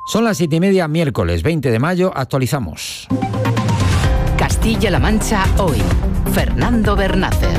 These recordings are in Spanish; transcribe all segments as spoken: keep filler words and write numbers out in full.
Son las siete y media, miércoles veinte de mayo, actualizamos. Castilla-La Mancha hoy. Fernando Bernácer.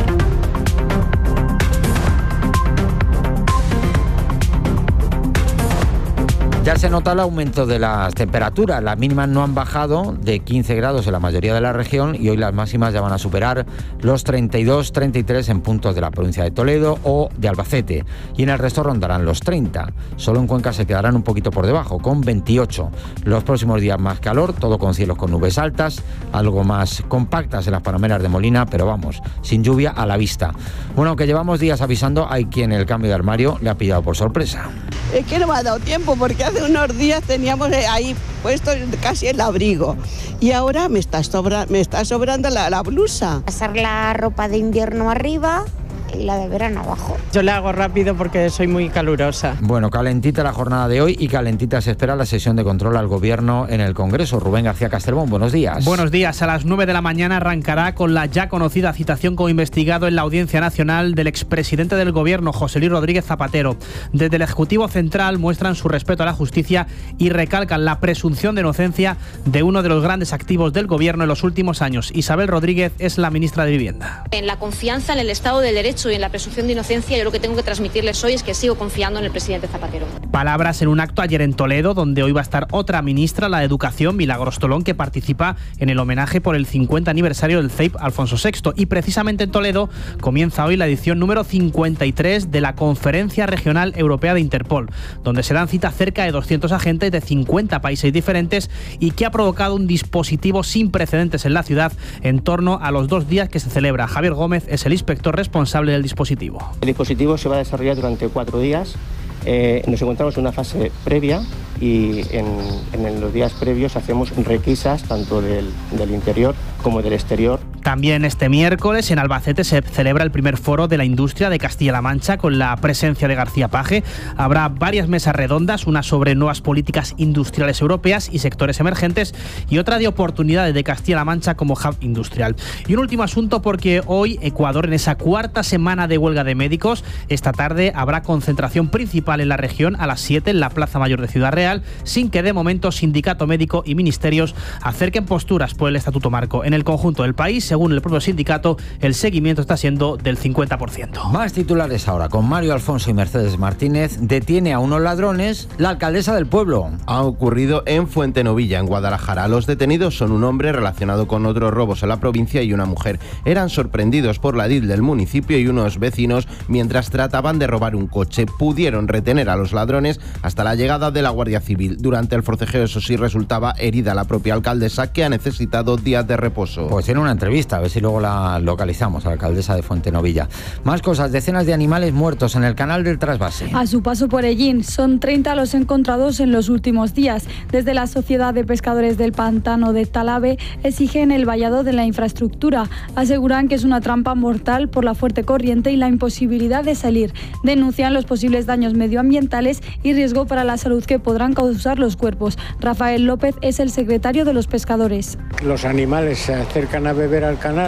Ya se nota el aumento de las temperaturas. Las mínimas no han bajado de quince grados en la mayoría de la región y hoy las máximas ya van a superar los treinta y dos, treinta y tres en puntos de la provincia de Toledo o de Albacete. Y en el resto rondarán los treinta. Solo en Cuenca se quedarán un poquito por debajo, con veintiocho. Los próximos días más calor, todo con cielos con nubes altas, algo más compactas en las Palomeras de Molina, pero vamos, sin lluvia a la vista. Bueno, aunque llevamos días avisando, hay quien el cambio de armario le ha pillado por sorpresa. Es que no me ha dado tiempo porque hace unos días teníamos ahí puesto casi el abrigo y ahora me está, sobra, me está sobrando la, la blusa. Pasar la ropa de invierno arriba y la de verano abajo. Yo le hago rápido porque soy muy calurosa. Bueno, calentita la jornada de hoy y calentita se espera la sesión de control al Gobierno en el Congreso. Rubén García Castelbón, buenos días. Buenos días. A las nueve de la mañana arrancará con la ya conocida citación como investigado en la Audiencia Nacional del expresidente del Gobierno, José Luis Rodríguez Zapatero. Desde el Ejecutivo Central muestran su respeto a la justicia y recalcan la presunción de inocencia de uno de los grandes activos del Gobierno en los últimos años. Isabel Rodríguez es la ministra de Vivienda. En la confianza en el Estado de Derecho y en la presunción de inocencia, yo lo que tengo que transmitirles hoy es que sigo confiando en el presidente Zapatero. Palabras en un acto ayer en Toledo, donde hoy va a estar otra ministra, la de Educación, Milagros Tolón, que participa en el homenaje por el cincuenta aniversario del C E I P Alfonso sexto. Y precisamente en Toledo comienza hoy la edición número cincuenta y tres de la Conferencia Regional Europea de Interpol, donde se dan cita cerca de doscientos agentes de cincuenta países diferentes y que ha provocado un dispositivo sin precedentes en la ciudad en torno a los dos días que se celebra. Javier Gómez es el inspector responsable del dispositivo. El dispositivo se va a desarrollar durante cuatro días. Eh, nos encontramos en una fase previa y en, en los días previos hacemos requisas tanto del, del interior como del exterior. También este miércoles en Albacete se celebra el primer foro de la industria de Castilla-La Mancha con la presencia de García Paje. Habrá varias mesas redondas, una sobre nuevas políticas industriales europeas y sectores emergentes y otra de oportunidades de Castilla-La Mancha como hub industrial. Y un último asunto porque hoy Ecuador, en esa cuarta semana de huelga de médicos, esta tarde habrá concentración principal en la región a las siete en la Plaza Mayor de Ciudad Real, sin que de momento sindicato médico y ministerios acerquen posturas por el Estatuto Marco. En el conjunto del país, según el propio sindicato, el seguimiento está siendo del cincuenta por ciento. Más titulares ahora, con Mario Alfonso y Mercedes Martínez. Detiene a unos ladrones la alcaldesa del pueblo. Ha ocurrido en Fuentenovilla, en Guadalajara. Los detenidos son un hombre relacionado con otros robos en la provincia y una mujer. Eran sorprendidos por la D I L del municipio y unos vecinos mientras trataban de robar un coche. Pudieron retener a los ladrones hasta la llegada de la Guardia Civil. Durante el forcejeo, eso sí, resultaba herida la propia alcaldesa, que ha necesitado días de reposo. Pues tiene una entrevista, a ver si luego la localizamos, a la alcaldesa de Fuentenovilla. Más cosas, decenas de animales muertos en el canal del trasvase. A su paso por Ellín, son treinta los encontrados en los últimos días. Desde la Sociedad de Pescadores del Pantano de Talave exigen el vallado de la infraestructura. Aseguran que es una trampa mortal por la fuerte corriente y la imposibilidad de salir. Denuncian los posibles daños medioambientales y riesgo para la salud que podrán causar los cuerpos. Rafael López es el secretario de los pescadores. Los animales se acercan a beber al canal,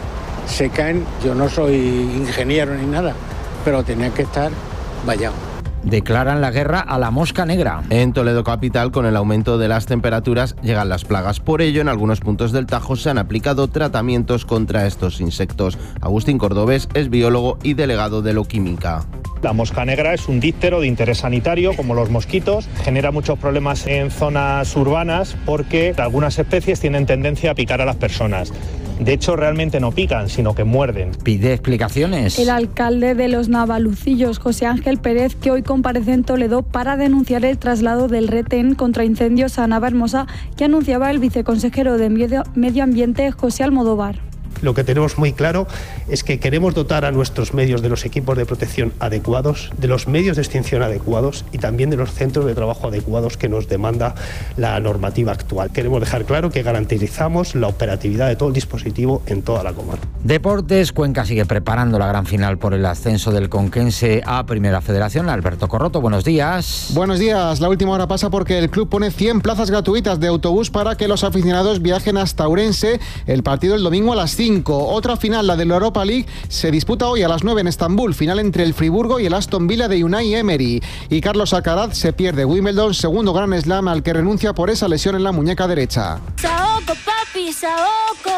se caen. Yo no soy ingeniero ni nada, pero tenía que estar vallado. Declaran la guerra a la mosca negra. En Toledo capital, con el aumento de las temperaturas, llegan las plagas. Por ello, en algunos puntos del Tajo se han aplicado tratamientos contra estos insectos. Agustín Cordobés es biólogo y delegado de Loquímica. La mosca negra es un díptero de interés sanitario, como los mosquitos. Genera muchos problemas en zonas urbanas porque algunas especies tienen tendencia a picar a las personas. De hecho, realmente no pican, sino que muerden. Pide explicaciones. El alcalde de Los Navalucillos, José Ángel Pérez, que hoy comparece en Toledo para denunciar el traslado del retén contra incendios a Navahermosa, que anunciaba el viceconsejero de Medio Ambiente, José Almodóvar. Lo que tenemos muy claro es que queremos dotar a nuestros medios de los equipos de protección adecuados, de los medios de extinción adecuados y también de los centros de trabajo adecuados que nos demanda la normativa actual. Queremos dejar claro que garantizamos la operatividad de todo el dispositivo en toda la comarca. Deportes, Cuenca sigue preparando la gran final por el ascenso del Conquense a Primera Federación. Alberto Corroto, buenos días. Buenos días. La última hora pasa porque el club pone cien plazas gratuitas de autobús para que los aficionados viajen hasta Ourense. El partido el domingo a las cinco. cinco. Otra final, la de la Europa League, se disputa hoy a las nueve en Estambul, final entre el Friburgo y el Aston Villa de Unai Emery. Y Carlos Alcaraz se pierde Wimbledon, segundo Grand Slam al que renuncia por esa lesión en la muñeca derecha. Saoco, papi, saoco.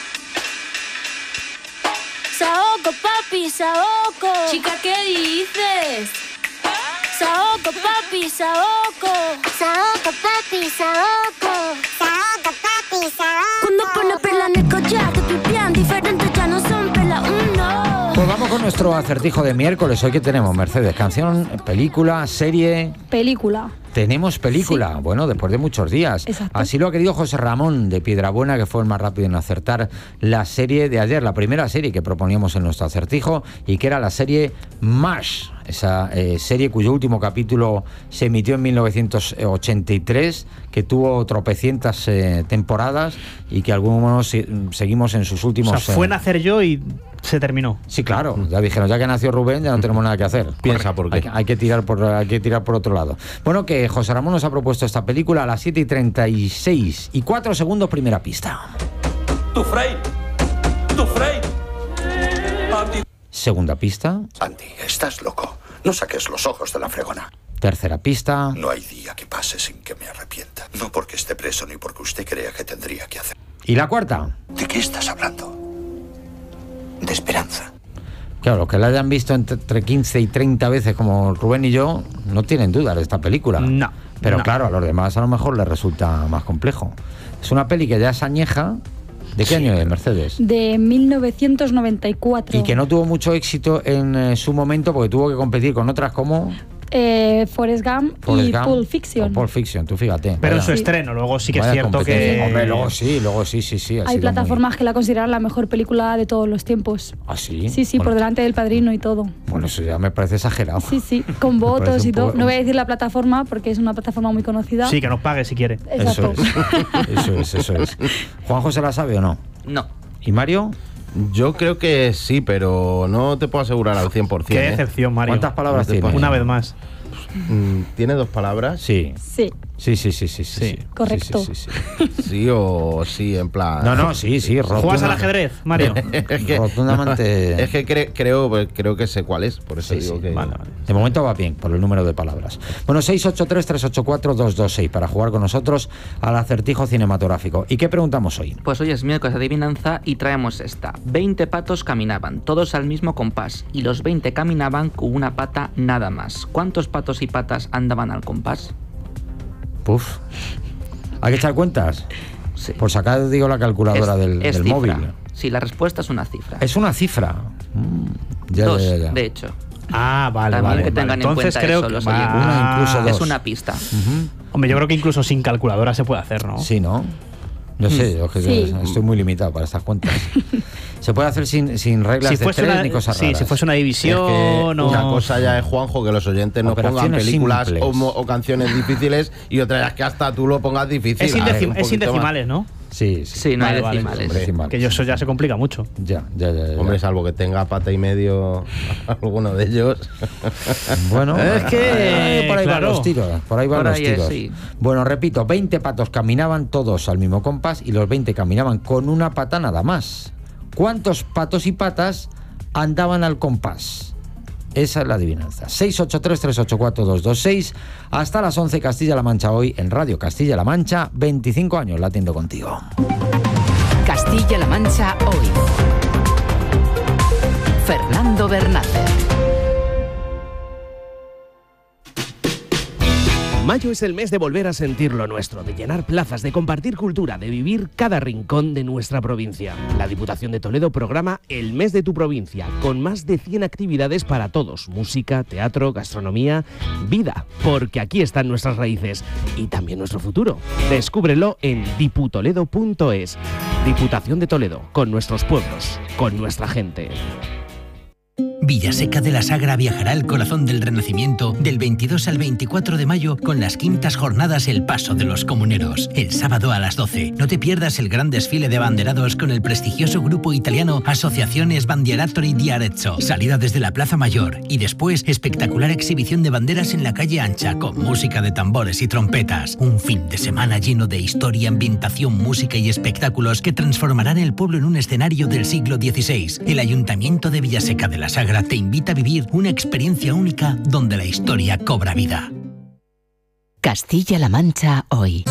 Saoco, papi, saoco. Chica, ¿qué dices? Saoco, papi, saoco. Saoco, papi, saoco. Saoco, papi, saoco. Cuando pone perla en el collar, te pipián diferente, ya no son perla uno. Pues vamos con nuestro acertijo de miércoles. Hoy que tenemos, Mercedes, canción, película, serie. Película. Tenemos película, sí. Bueno, después de muchos días. Exacto. Así lo ha querido José Ramón de Piedrabuena, que fue el más rápido en acertar la serie de ayer, la primera serie que proponíamos en nuestro acertijo, y que era la serie MASH, esa eh, serie cuyo último capítulo se emitió en mil novecientos ochenta y tres, que tuvo tropecientas eh, temporadas y que algunos se, seguimos en sus últimos... O sea, fue eh, nacer yo y se terminó. Sí, claro, ya dijeron, ya que nació Rubén, ya no tenemos nada que hacer. Piensa por qué. Hay, hay, que tirar por, hay que tirar por otro lado. Bueno, que José Ramón nos ha propuesto esta película a las siete y treinta y seis y cuatro segundos, primera pista. Tu Frey, tu Frey. Andy. Segunda pista. Andy, estás loco. No saques los ojos de la fregona. Tercera pista. No hay día que pase sin que me arrepienta. No porque esté preso ni porque usted crea que tendría que hacer. ¿Y la cuarta? ¿De qué estás hablando? De esperanza. Claro, los que la hayan visto entre quince y treinta veces como Rubén y yo no tienen dudas de esta película. No. Pero no. Claro, a los demás a lo mejor les resulta más complejo. Es una peli que ya es añeja. ¿De qué sí. año es, Mercedes? De mil novecientos noventa y cuatro. Y que no tuvo mucho éxito en eh, su momento porque tuvo que competir con otras como... Eh, Forrest Gump Forrest y Gump, Pulp Fiction. Pulp Fiction, tú fíjate. Pero vaya, en su estreno, luego sí que es cierto que... Hombre, luego sí, luego sí, sí, sí. Hay plataformas muy... que la consideran la mejor película de todos los tiempos. ¿Ah, sí? Sí, sí, bueno, por delante del Padrino y todo. Bueno, eso ya me parece exagerado. Sí, sí, con votos y todo. Poco... No voy a decir la plataforma porque es una plataforma muy conocida. Sí, que nos pague si quiere. Exacto. Eso es, eso es, eso es. ¿Juanjo se la sabe o no? No. ¿Y Mario? Yo creo que sí, pero no te puedo asegurar al cien por ciento. Qué decepción, Mario. ¿Cuántas palabras no tiene? Una vez más. ¿Tiene dos palabras? Sí. Sí. Sí, sí, sí, sí, sí. sí. Correcto. Sí, sí, sí, sí. sí o sí, en plan... No, no, sí, sí. ¿Juegas al ajedrez, Mario? es que, rotundamente... Es que cre creo, creo que sé cuál es, por eso sí, digo sí. que... Vale, vale. De momento va bien, por el número de palabras. Bueno, seis ocho tres, tres ocho cuatro, dos dos seis para jugar con nosotros al acertijo cinematográfico. ¿Y qué preguntamos hoy? Pues hoy es miércoles de adivinanza y traemos esta. veinte patos caminaban, todos al mismo compás, y los veinte caminaban con una pata nada más. ¿Cuántos patos y patas andaban al compás? Puf. ¿Hay que echar cuentas? Sí. Por sacar, digo, la calculadora es, del, es del cifra. móvil. Sí, la respuesta es una cifra. Es una cifra. Mm, ya, dos, ya, ya. de hecho. Ah, vale, También vale. que tengan vale. en Entonces cuenta creo eso, que los va... una, incluso dos. Es una pista. Uh-huh. Hombre, yo creo que incluso sin calculadora se puede hacer, ¿no? Sí, ¿no? No sé, yo, sí. estoy muy limitado para estas cuentas. Se puede hacer sin, sin reglas si de tres una, ni cosas sí, raras. si fuese una división es que o... Una cosa ya es, Juanjo, que los oyentes nos pongan películas o, o canciones difíciles, y otra ya es que hasta tú lo pongas difícil. Es, indecim ver, es sin decimales, ¿no? Sí, sí. Sí, no vale, hay decimales. Vale, decimales. Que eso ya se complica mucho. Ya, ya, ya, ya. Hombre, salvo que tenga pata y medio alguno de ellos. Bueno, es que... por ahí claro. van los tiros. Por ahí van por los ahí tiros. Es, sí. Bueno, repito, veinte patos caminaban todos al mismo compás y los veinte caminaban con una pata nada más. ¿Cuántos patos y patas andaban al compás? Esa es la adivinanza. seis ocho tres, tres ocho cuatro, dos dos seis. Hasta las once, Castilla-La Mancha hoy en Radio Castilla-La Mancha. veinticinco años latiendo contigo. Castilla-La Mancha hoy. Fernando Bernácer. Mayo es el mes de volver a sentir lo nuestro, de llenar plazas, de compartir cultura, de vivir cada rincón de nuestra provincia. La Diputación de Toledo programa El Mes de tu Provincia, con más de cien actividades para todos: música, teatro, gastronomía, vida, porque aquí están nuestras raíces y también nuestro futuro. Descúbrelo en diputoledo punto es. Diputación de Toledo, con nuestros pueblos, con nuestra gente. Villaseca de la Sagra viajará al corazón del Renacimiento del veintidós al veinticuatro de mayo con las quintas jornadas El Paso de los Comuneros. El sábado a las doce, no te pierdas el gran desfile de banderados con el prestigioso grupo italiano Asociaciones Bandieratori di Arezzo. Salida desde la Plaza Mayor y después espectacular exhibición de banderas en la calle ancha con música de tambores y trompetas. Un fin de semana lleno de historia, ambientación, música y espectáculos que transformarán el pueblo en un escenario del siglo dieciséis. El Ayuntamiento de Villaseca de la Sagra te invita a vivir una experiencia única donde la historia cobra vida. Castilla-La Mancha hoy.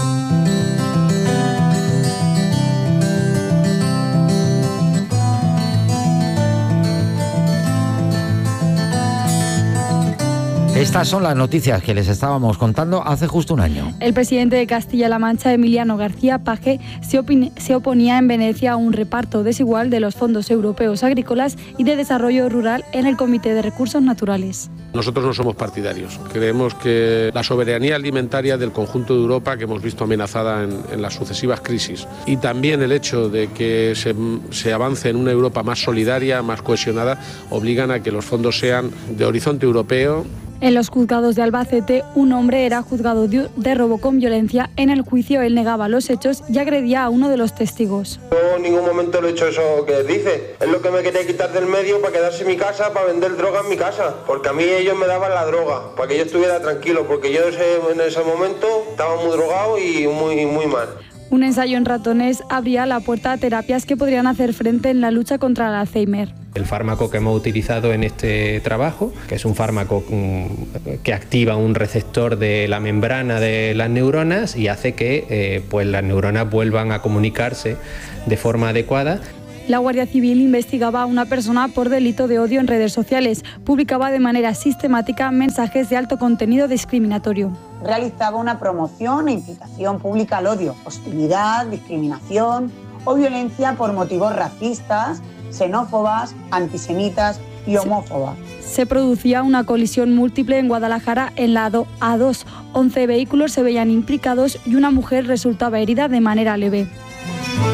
Estas son las noticias que les estábamos contando hace justo un año. El presidente de Castilla-La Mancha, Emiliano García Paje, se, opin- se oponía en Venecia a un reparto desigual de los fondos europeos agrícolas y de desarrollo rural en el Comité de Recursos Naturales. Nosotros no somos partidarios. Creemos que la soberanía alimentaria del conjunto de Europa, que hemos visto amenazada en, en las sucesivas crisis, y también el hecho de que se, se avance en una Europa más solidaria, más cohesionada, obligan a que los fondos sean de horizonte europeo. En los juzgados de Albacete, un hombre era juzgado de robo con violencia. En el juicio, él negaba los hechos y agredía a uno de los testigos. Yo en ningún momento lo he hecho eso que dice. Es lo que me quería quitar del medio para quedarse en mi casa, para vender droga en mi casa. Porque a mí ellos me daban la droga, para que yo estuviera tranquilo, porque yo en ese momento estaba muy drogado y muy, muy mal. Un ensayo en ratones abría la puerta a terapias que podrían hacer frente en la lucha contra el Alzheimer. El fármaco que hemos utilizado en este trabajo, que es un fármaco que activa un receptor de la membrana de las neuronas y hace que eh, pues las neuronas vuelvan a comunicarse de forma adecuada. La Guardia Civil investigaba a una persona por delito de odio en redes sociales. Publicaba de manera sistemática mensajes de alto contenido discriminatorio. Realizaba una promoción e incitación pública al odio, hostilidad, discriminación o violencia por motivos racistas, xenófobas, antisemitas y homófobas. Se producía una colisión múltiple en Guadalajara en la A dos. once vehículos se veían implicados y una mujer resultaba herida de manera leve.